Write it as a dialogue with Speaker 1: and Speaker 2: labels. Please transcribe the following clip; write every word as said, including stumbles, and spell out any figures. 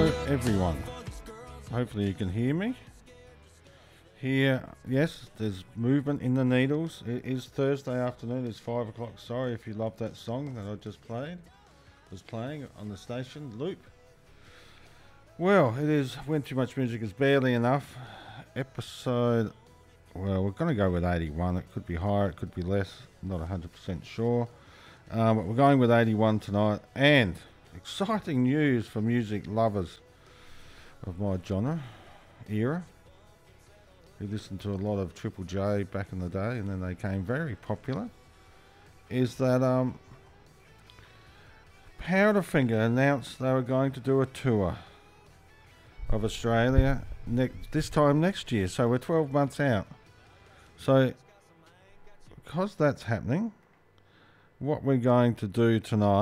Speaker 1: Hello everyone, hopefully you can hear me. Here, yes, there's movement in the needles. It is Thursday afternoon, it's five o'clock. Sorry if you love that song that I just played, was playing on the station loop. Well, it is When Too Much Music Is Barely Enough, episode, well, we're going to go with eighty-one. It could be higher, it could be less, not one hundred percent sure. Um, but we're going with eighty-one tonight, and exciting news for music lovers of my genre, era, who listened to a lot of Triple J back in the day, and then they became very popular, is that um, Powderfinger announced they were going to do a tour of Australia ne- this time next year, so we're twelve months out. So, because that's happening, what we're going to do tonight